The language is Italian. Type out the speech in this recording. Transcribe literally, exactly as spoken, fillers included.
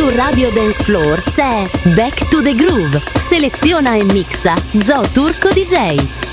Su Radio Dance Floor c'è Back to the Groove. Seleziona e mixa Gio Turco D J.